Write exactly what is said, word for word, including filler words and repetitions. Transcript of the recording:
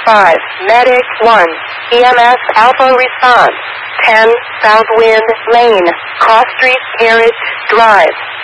five, Medic one, E M S Alpha response, ten, Southwind Lane, Cross Street, Carriage Drive.